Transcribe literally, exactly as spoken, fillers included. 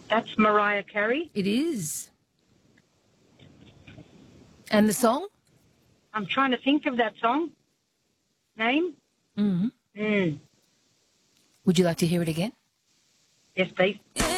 That's Mariah Carey. It is. And the song? I'm trying to think of that song. Name? Mm-hmm. Mm. Would you like to hear it again? Yes, please. Yeah.